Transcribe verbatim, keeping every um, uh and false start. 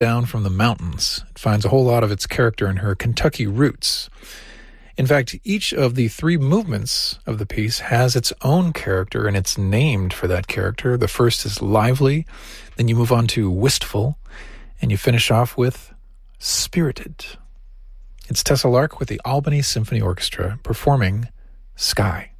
down from the mountains. It finds a whole lot of its character in her Kentucky roots. In fact, each of the three movements of the piece has its own character, and it's named for that character. The first is lively, then you move on to wistful, and you finish off with spirited. It's Tessa Lark with the Albany Symphony Orchestra performing Sky.